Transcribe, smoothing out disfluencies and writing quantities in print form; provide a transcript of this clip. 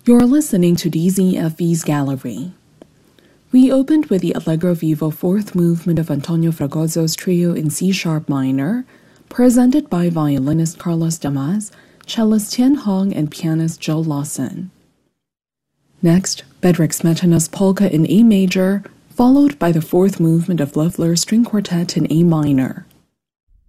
You're listening to DZFE's Gallery. We opened with the Allegro vivo fourth movement of Antonio Fragoso's trio in C-sharp minor, presented by violinist Carlos Damas, cellist Tian Hong, and pianist Joe Lawson. Next, Bedřich Smetana's polka in A major, followed by the fourth movement of Loeffler's string quartet in A minor.